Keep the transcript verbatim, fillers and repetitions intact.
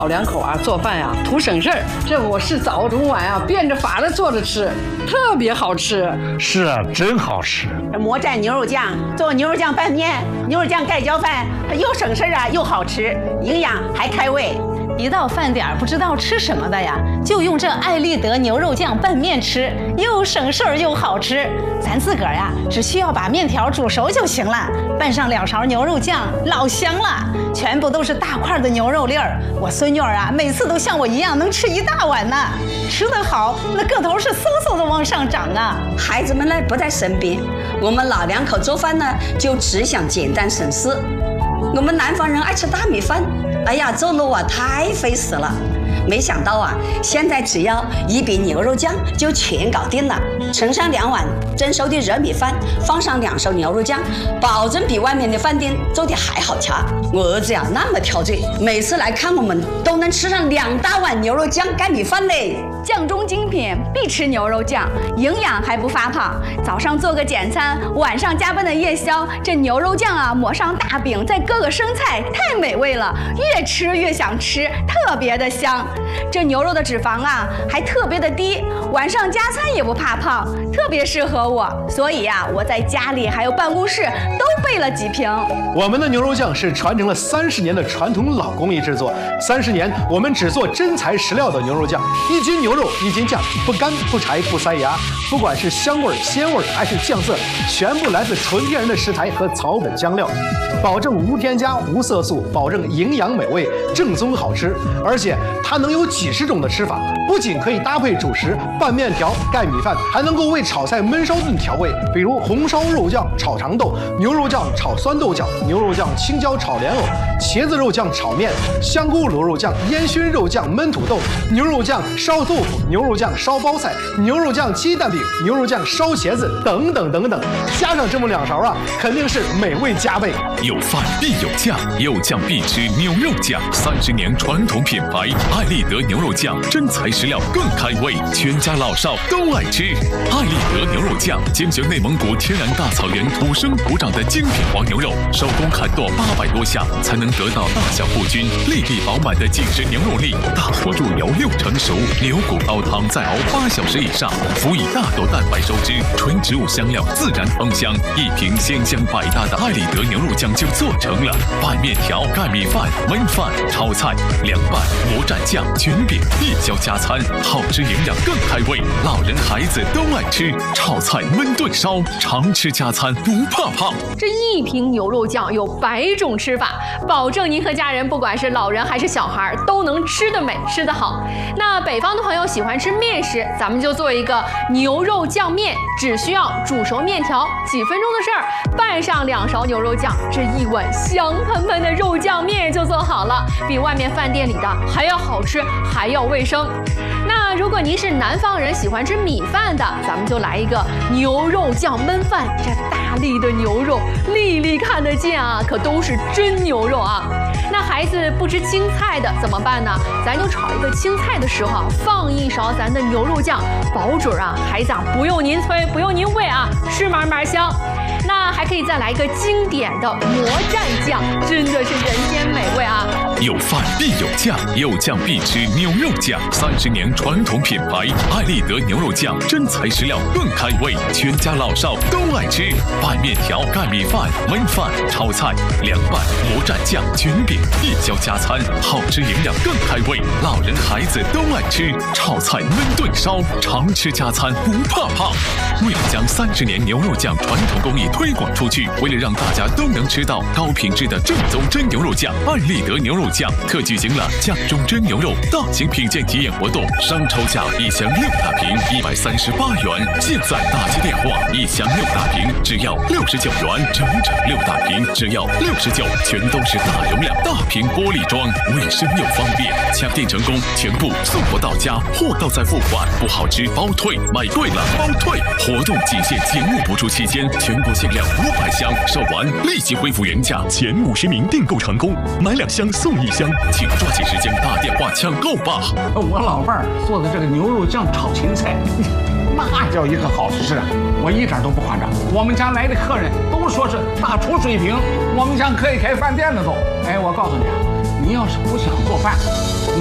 老两口啊，做饭呀、啊、图省事儿，这我是早中晚啊变着法的做着吃，特别好吃。 是啊，真好吃。 魔蘸牛肉酱做牛肉酱拌面、牛肉酱盖浇饭，又省事儿啊，又好吃，营养还开胃。 一到饭点不知道吃什么的呀，就用这爱立德牛肉酱拌面吃，又省事儿又好吃。咱自个儿呀，只需要把面条煮熟就行了，拌上两勺牛肉酱，老香了。全部都是大块的牛肉粒儿，我孙女儿啊，每次都像我一样能吃一大碗呢。吃得好，那个头是嗖嗖的往上涨啊。 孩子们呢不在身边，我们老两口做饭呢就只想简单省事。我们南方人爱吃大米饭，哎呀，做路啊太费事了。没想到啊，现在只要一笔牛肉酱就全搞定了。盛上两碗蒸熟的热米饭，放上两勺牛肉酱，保证比外面的饭店做的还好吃。我儿子呀那么挑嘴，每次来看我们都能吃上两大碗牛肉酱盖米饭嘞。 酱中精品，必吃牛肉酱，营养还不发胖。早上做个简餐，晚上加班的夜宵，这牛肉酱啊抹上大饼，再搁个生菜，太美味了，越吃越想吃，特别的香。这牛肉的脂肪啊还特别的低，晚上加餐也不怕胖，特别适合我。所以啊，我在家里还有办公室都备了几瓶。 我们的牛肉酱是传承了三十年的传统老工艺制作，三十年我们只做真材实料的牛肉酱，一斤牛肉一斤酱，不干不柴不塞牙，不管是香味鲜味还是酱色，全部来自纯天然的食材和草本香料，保证无添加无色素，保证营养美味，正宗好吃。而且它能有几十种的吃法，不仅可以搭配主食拌面条盖米饭，还能够为炒菜焖烧炖调味，比如红烧肉酱炒长豆，牛肉酱炒酸豆角，牛肉酱青椒炒莲藕，茄子肉酱炒面，香菇螺肉酱烟熏肉酱焖土豆，牛肉酱烧豆腐，牛肉酱烧包菜，牛肉酱鸡蛋饼，牛肉酱烧茄子，等等等等，加上这么两勺啊，肯定是美味加倍。 有饭必有酱，有酱必吃牛肉酱，三十年传统品牌爱立德牛肉酱，真材实料更开胃，全家老少都爱吃。爱立德牛肉酱精选内蒙古天然大草原土生土长的精品黄牛肉，手工砍剁八百多下，才能得到大小不均、粒粒饱满的紧实牛肉粒。大火入油六成熟，牛骨熬汤再熬八小时以上，辅以大豆蛋白收汁，纯植物香料自然芳香，一瓶鲜香百搭的爱立德牛肉酱就做成了。拌面条、盖米饭、焖饭、炒菜、凉拌、魔蘸酱、卷饼，夜宵加餐，好吃营养更开胃，老人孩子都爱吃。炒菜、焖炖烧，常吃加餐不怕胖。 这一瓶牛肉酱有百种吃法，保证您和家人不管是老人还是小孩都能吃得美吃得好。那北方的朋友喜欢吃面食，咱们就做一个牛肉酱面，只需要煮熟面条，几分钟的事儿，拌上两勺牛肉酱，这一碗香喷喷的肉酱面就做好了，比外面饭店里的还要好吃，还要卫生。那如果您是南方人，喜欢吃米饭的，咱们就来一个牛肉酱焖饭。这大粒的牛肉，粒粒看得见啊，可都是真牛肉啊。那孩子不吃青菜的怎么办呢？咱就炒一个青菜的时候啊，放一勺咱的牛肉酱，保准啊，孩子啊不用您催，不用您喂啊，吃嘛嘛香。那还可以再来一个经典的魔蘸酱，真的是人间美味啊！ 有饭必有酱，有酱必吃牛肉酱，三十年传统品牌爱立德牛肉酱，真材实料更开胃，全家老少都爱吃。拌面条、盖米饭、焖饭、炒菜、凉拌、魔蘸酱、卷饼，夜宵加餐，好吃营养更开胃，老人孩子都爱吃。炒菜、焖炖烧，常吃加餐不怕胖。为了将三十年牛肉酱传统工艺推广出去，为了让大家都能吃到高品质的正宗真牛肉酱，爱立德牛肉酱特举行了酱中真牛肉大型品鉴体验活动，商抽价一箱六大瓶一百三十八元，现在打击电话，一箱六大瓶只要六十九元，整整六大瓶只要六十九，全都是大容量大瓶玻璃装，卫生又方便，抢订成功，全部送货到家，货到再付款，不好吃包退，买贵了包退。活动仅限节目播出期间，全国限量五百箱，售完立即恢复原价，前五十名订购成功，买两箱送一箱，请抓紧时间打电话抢购吧。 我老伴儿做的这个牛肉酱炒芹菜，那叫一个好吃啊！我一点都不夸张，我们家来的客人都说是大厨水平，我们家可以开饭店了都。哎，我告诉你啊，你要是不想做饭，